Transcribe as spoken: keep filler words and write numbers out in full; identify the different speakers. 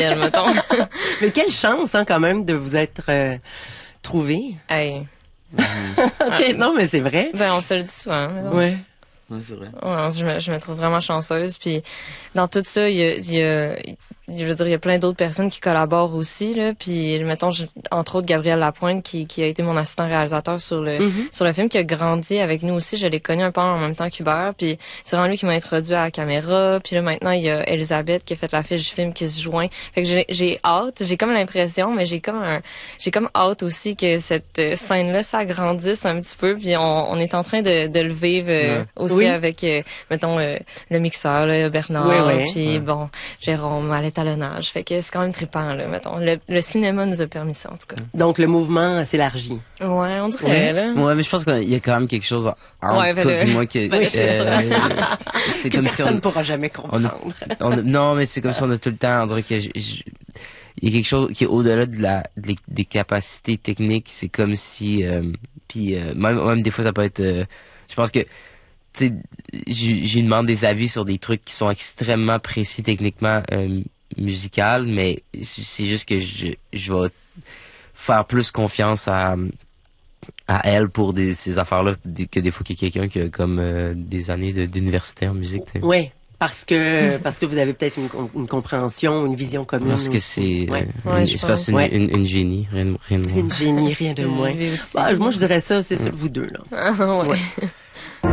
Speaker 1: elle, mettons.
Speaker 2: Mais quelle chance, hein, quand même, de vous être euh, trouvés.
Speaker 1: Hey.
Speaker 2: OK, non, mais c'est vrai.
Speaker 1: Ben, on se le dit souvent. mettons.
Speaker 2: Ouais.
Speaker 3: Ouais, c'est vrai.
Speaker 1: Ouais, je me, je me trouve vraiment chanceuse. Puis dans tout ça, il y a, il y a, je veux dire, il y a plein d'autres personnes qui collaborent aussi là. Puis mettons, je, entre autres, Gabriel Lapointe qui, qui a été mon assistant réalisateur sur le
Speaker 2: Mm-hmm.
Speaker 1: sur le film, qui a grandi avec nous aussi. Je l'ai connu un peu en même temps qu'Hubert. Puis c'est vraiment lui qui m'a introduit à la caméra. Puis là maintenant, il y a Elisabeth qui a fait l'affiche du film qui se joint. Fait que j'ai, j'ai hâte. J'ai comme l'impression, mais j'ai comme un, j'ai comme hâte aussi que cette scène-là s'agrandisse un petit peu. Puis on, on est en train de, de le vivre euh,
Speaker 3: Ouais.
Speaker 1: aussi.
Speaker 2: Oui.
Speaker 1: Avec, euh, mettons, euh, le mixeur, là, Bernard,
Speaker 2: Oui, oui.
Speaker 1: puis
Speaker 3: Ouais.
Speaker 1: bon, Jérôme à l'étalonnage. Fait que c'est quand même trippant, là, mettons. Le, le cinéma nous a permis ça, en tout cas.
Speaker 2: Donc, le mouvement s'élargit.
Speaker 1: Ouais, on dirait, là.
Speaker 3: Ouais, mais je pense qu'il y a quand même quelque chose entre
Speaker 1: Ouais, ben
Speaker 3: toi
Speaker 1: le-
Speaker 3: et moi que...
Speaker 1: ben le- c'est
Speaker 3: euh, c'est
Speaker 2: Que
Speaker 3: comme si
Speaker 2: personne ne
Speaker 3: on...
Speaker 2: pourra jamais
Speaker 3: on
Speaker 2: comprendre.
Speaker 3: a- on a- non, mais c'est comme si on a tout le temps, on dirait que... je- je- il y a quelque chose qui est au-delà de la des, des capacités techniques. C'est comme si... Euh, puis euh, même, même des fois, ça peut être... euh, je pense que... Tu sais, je je lui demande des avis sur des trucs qui sont extrêmement précis techniquement euh, musical, mais c'est juste que je, je vais faire plus confiance à, à elle pour des, ces affaires-là que des fois qu'il y a quelqu'un qui a comme euh, des années de- d'université en musique. Tu sais.
Speaker 2: Oui, parce que parce que vous avez peut-être une, com- une compréhension, une vision commune.
Speaker 3: Parce que c'est...
Speaker 2: Ouais.
Speaker 3: euh,
Speaker 1: Ouais,
Speaker 3: une-
Speaker 1: je
Speaker 3: je pense que c'est une,
Speaker 2: pense.
Speaker 3: une, une génie, rien, de- rien de moins.
Speaker 2: Une génie, rien de moins.
Speaker 1: Lui aussi.
Speaker 2: Bah, moi, je dirais ça, c'est ça, vous deux, là.
Speaker 1: Ah, ouais.
Speaker 2: Ouais.